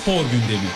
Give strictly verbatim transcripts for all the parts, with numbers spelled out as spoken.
Spor Gündemi.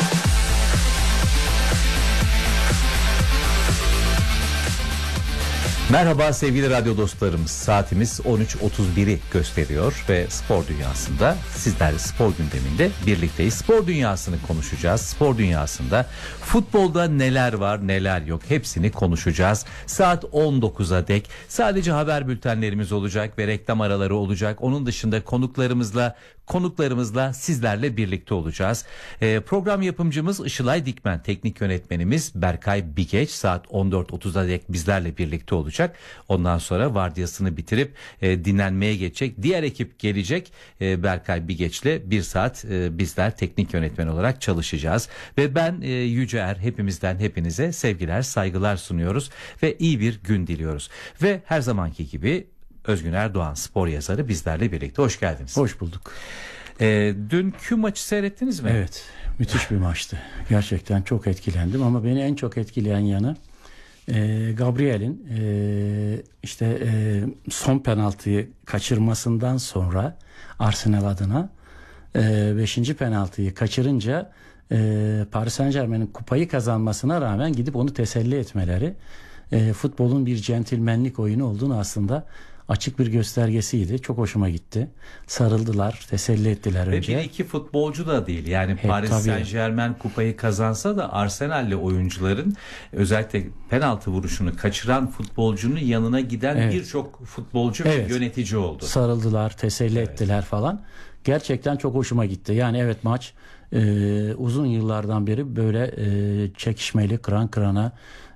Merhaba sevgili radyo dostlarımız. Saatimiz on üç otuz biri gösteriyor ve spor dünyasında sizlerle spor gündeminde birlikteyiz. Spor dünyasını konuşacağız. Spor dünyasında futbolda neler var neler yok hepsini konuşacağız. Saat on dokuza dek sadece haber bültenlerimiz olacak ve reklam araları olacak. Onun dışında konuklarımızla konuklarımızla sizlerle birlikte olacağız. Ee, program yapımcımız Işılay Dikmen, teknik yönetmenimiz Berkay Bigeç saat on dört otuza dek bizlerle birlikte olacak. Ondan sonra vardiyasını bitirip e, dinlenmeye geçecek. Diğer ekip gelecek. E, Berkay Bigeç'le bir saat e, bizler teknik yönetmen olarak çalışacağız. Ve ben e, Yüce Er hepimizden hepinize sevgiler, saygılar sunuyoruz ve iyi bir gün diliyoruz. Ve her zamanki gibi Özgün Erdoğan spor yazarı bizlerle birlikte. Hoş geldiniz. Hoş bulduk. E, dünkü maçı seyrettiniz mi? Evet, müthiş bir maçtı. Gerçekten çok etkilendim ama beni en çok etkileyen yanı e, Gabriel'in e, işte e, son penaltıyı kaçırmasından sonra Arsenal adına e, beşinci penaltıyı kaçırınca e, Paris Saint-Germain'in kupayı kazanmasına rağmen gidip onu teselli etmeleri e, futbolun bir centilmenlik oyunu olduğunu aslında açık bir göstergesiydi. Çok hoşuma gitti. Sarıldılar, teselli ettiler Ve önce. bir iki futbolcu da değil. Yani Hep, Paris tabii. Saint-Germain kupayı kazansa da Arsenal'li oyuncuların özellikle penaltı vuruşunu kaçıran futbolcunun yanına giden Evet. birçok futbolcu Evet. ve yönetici oldu. Sarıldılar, teselli Evet. ettiler falan. Gerçekten çok hoşuma gitti. Yani evet, maç e, uzun yıllardan beri böyle e, çekişmeli, kıran kırana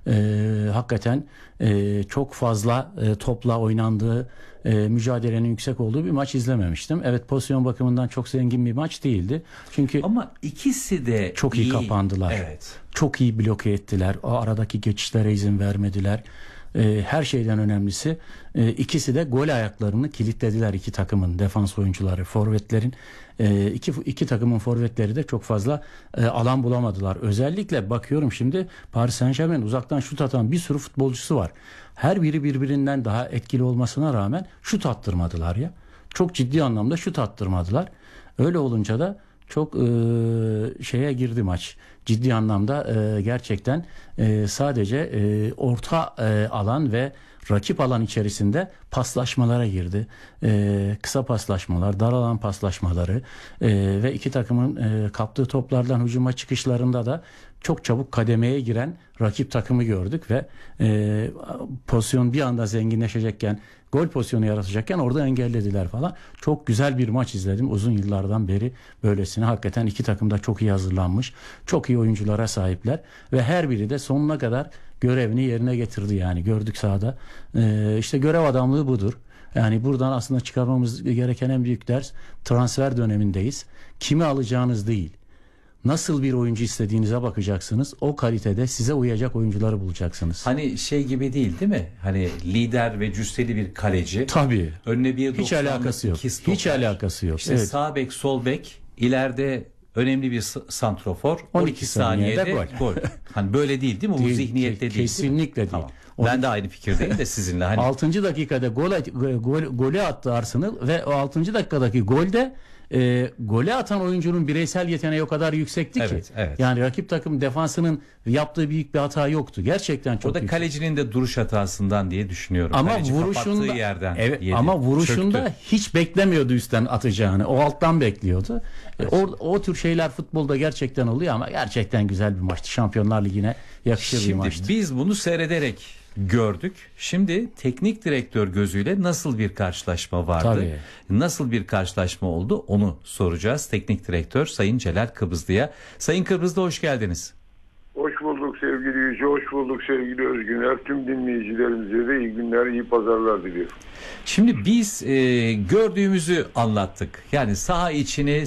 e, hakikaten e, çok fazla e, topla oynandığı, e, mücadelenin yüksek olduğu bir maç izlememiştim. Evet, pozisyon bakımından çok zengin bir maç değildi. Çünkü Ama ikisi de çok iyi, iyi kapandılar. Evet. Çok iyi bloke ettiler. O aradaki geçişlere izin vermediler. Ee, her şeyden önemlisi e, ikisi de gol ayaklarını kilitlediler, iki takımın defans oyuncuları, forvetlerin e, iki, iki takımın forvetleri de çok fazla e, alan bulamadılar. Özellikle bakıyorum şimdi Paris Saint-Germain uzaktan şut atan bir sürü futbolcusu var. Her biri birbirinden daha etkili olmasına rağmen şut attırmadılar ya. Çok ciddi anlamda şut attırmadılar. Öyle olunca da çok e, şeye girdi maç. Ciddi anlamda e, gerçekten e, sadece e, orta e, alan ve rakip alan içerisinde paslaşmalara girdi. E, kısa paslaşmalar, dar alan paslaşmaları e, ve iki takımın e, kaptığı toplardan hücuma çıkışlarında da çok çabuk kademeye giren rakip takımı gördük ve e, pozisyon bir anda zenginleşecekken, gol pozisyonu yaratacakken orada engellediler falan. Çok güzel bir maç izledim. Uzun yıllardan beri böylesine. Hakikaten iki takım da çok iyi hazırlanmış. Çok iyi oyunculara sahipler ve her biri de sonuna kadar görevini yerine getirdi yani. Gördük sahada. Ee, işte görev adamlığı budur. Yani buradan aslında çıkarmamız gereken en büyük ders, transfer dönemindeyiz. Kimi alacağınız değil, nasıl bir oyuncu istediğinize bakacaksınız. O kalitede size uyacak oyuncuları bulacaksınız. Hani şey gibi değil değil mi? Hani lider ve cüsseli bir kaleci. Tabii. Önüne bir Hiç alakası yok. Hiç alakası yok. İşte Evet. sağ bek, sol bek, ileride önemli bir s- santrofor. on on iki iki saniyede saniyede gol. Hani böyle değil değil mi? Bu Değil, zihniyette değil. kesinlikle değil. Tamam. on Ben de aynı fikirdeyim de sizinle. Hani altıncı dakikada gol, gol golü attı Arsenal ve o altıncı dakikadaki golde e, gole atan oyuncunun bireysel yeteneği o kadar yüksekti Evet, ki. evet. Yani rakip takım defansının yaptığı büyük bir hata yoktu. Gerçekten çok o da yüksek. kalecinin de duruş hatasından diye düşünüyorum. Ama Kaleci vuruşunda kapattığı yerden evet, yedi, ama vuruşunda çöktü. hiç beklemiyordu üstten atacağını. O alttan bekliyordu. E, o, o tür şeyler futbolda gerçekten oluyor ama gerçekten güzel bir maçtı. Şampiyonlar Ligi'ne yakışır bir Şimdi maçtı. biz bunu seyrederek gördük. Şimdi teknik direktör gözüyle nasıl bir karşılaşma vardı? Tabii. Nasıl bir karşılaşma oldu? Onu soracağız. Teknik direktör Sayın Celal Kıbrıslı'ya. Sayın Kıbrıslı hoş geldiniz. Hoş bulduk sevgili Yüce, hoş bulduk sevgili Özgüner. Tüm dinleyicilerimize de iyi günler, iyi pazarlar diliyorum. Şimdi biz e, gördüğümüzü anlattık. Yani saha içini